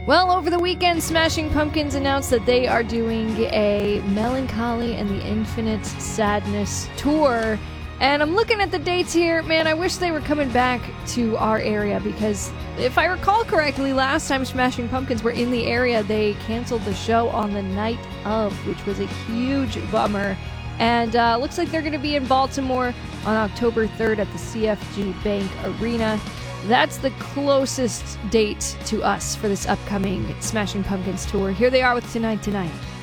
Well, over the weekend, Smashing Pumpkins announced that they are doing a Melancholy and the Infinite Sadness tour. And I'm looking at the dates here. Man, I wish they were coming back to our area because if I recall correctly, last time Smashing Pumpkins were in the area, they canceled the show on the night of, which was a huge bummer. And looks like they're going to be in Baltimore on October 3rd at the CFG Bank Arena. That's the closest date to us for this upcoming Smashing Pumpkins tour. Here they are with Tonight Tonight.